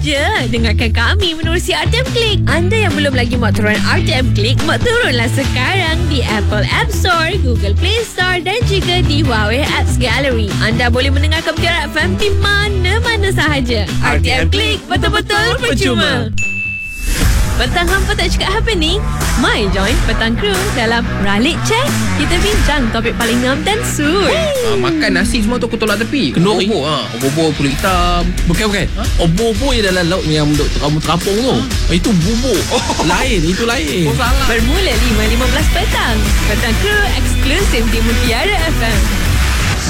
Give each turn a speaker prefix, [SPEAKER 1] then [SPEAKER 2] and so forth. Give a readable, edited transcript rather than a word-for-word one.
[SPEAKER 1] je. Dengarkan kami menerusi RTM Klik. Anda yang belum lagi muat turun RTM Klik, muat turunlah sekarang di Apple App Store, Google Play Store dan juga di Huawei Apps Gallery. Anda boleh mendengarkan Mutiara FM di mana-mana sahaja. RTM Klik, betul-betul percuma. Petang hampa tak cakap apa ni? Mai join Petang Kru dalam Ralik Check. Kita bincang topik paling ngam dan sur.
[SPEAKER 2] Makan nasi semua tu aku tolak tepi.
[SPEAKER 3] Kenduri.
[SPEAKER 2] Obor kulit hitam.
[SPEAKER 3] Bukan. Obor-obor yang dalam laut yang kamu terapung tu. Itu bubuk. Lain, itu lain.
[SPEAKER 2] Oh salah.
[SPEAKER 1] Bermula 5.15 petang. Petang Kru eksklusif di Mutiara FM.